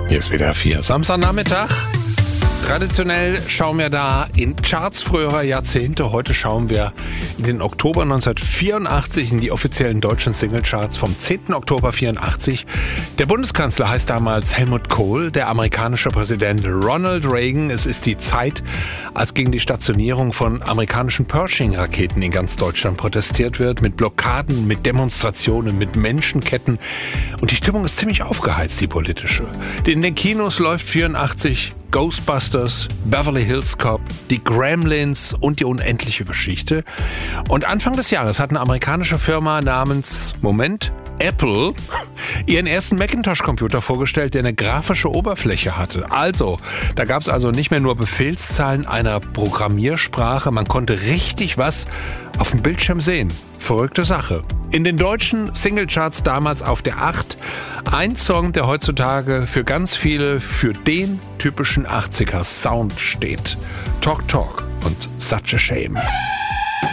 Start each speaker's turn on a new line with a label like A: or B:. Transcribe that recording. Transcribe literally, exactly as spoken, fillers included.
A: Hier ist wieder vier. Samstagnachmittag. Traditionell schauen wir da in Charts früherer Jahrzehnte. Heute schauen wir in den Oktober neunzehnhundertvierundachtzig in die offiziellen deutschen Singlecharts vom zehnten Oktober vierundachtzig. Der Bundeskanzler heißt damals Helmut Kohl, der amerikanische Präsident Ronald Reagan. Es ist die Zeit, als gegen die Stationierung von amerikanischen Pershing-Raketen in ganz Deutschland protestiert wird, mit Blockaden, mit Demonstrationen, mit Menschenketten. Und die Stimmung ist ziemlich aufgeheizt, die politische. In den Kinos läuft vierundachtzig Ghostbusters, Beverly Hills Cop, die Gremlins und die unendliche Geschichte. Und Anfang des Jahres hat eine amerikanische Firma namens, Moment, Apple, ihren ersten Macintosh-Computer vorgestellt, der eine grafische Oberfläche hatte. Also, da gab es also nicht mehr nur Befehlszahlen einer Programmiersprache, man konnte richtig was auf dem Bildschirm sehen. Verrückte Sache. In den deutschen Singlecharts damals auf der acht. Ein Song, der heutzutage für ganz viele für den typischen achtziger Sound steht. Talk Talk und Such a Shame.